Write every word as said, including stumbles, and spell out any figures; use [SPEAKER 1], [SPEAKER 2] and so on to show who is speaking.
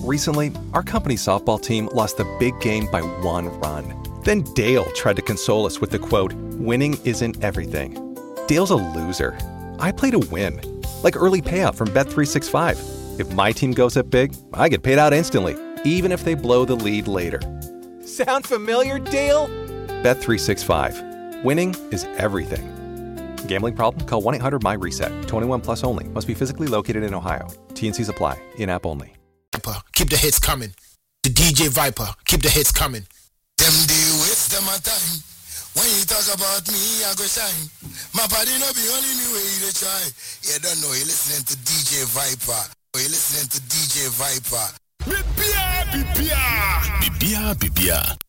[SPEAKER 1] Recently, our company softball team lost the big game by one run. Then Dale tried to console us with the quote, "Winning isn't everything." Dale's a loser. I play to win. Like early payout from Bet three sixty-five. If my team goes up big, I get paid out instantly, even if they blow the lead later. Sound familiar, Dale? Bet three sixty-five. Winning is everything. Gambling problem? Call one eight hundred M Y reset. twenty-one plus only. Must be physically located in Ohio. T N Cs apply. In-app only.
[SPEAKER 2] Keep the hits coming. The D J Viper. Keep the hits coming.
[SPEAKER 3] Them day waste them a time. When you talk about me, I go shine. My body no be only me way you try. You don't know, you're listening to D J Viper. You're listening to D J Viper.
[SPEAKER 2] Bibia, bibia, bibia, bibia.